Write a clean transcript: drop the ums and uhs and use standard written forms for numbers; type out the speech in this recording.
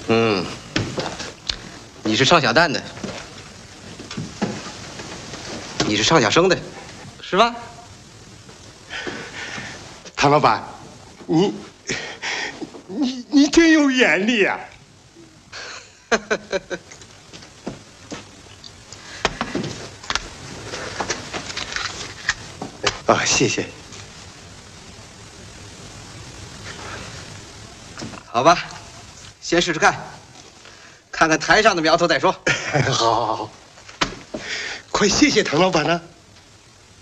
嗯，你是上下蛋的，你是上下生的，是吧？ 唐老板，你真有眼力啊！啊，谢谢。 好吧，先试试看，看看台上的苗头再说。 好，快谢谢唐老板呢。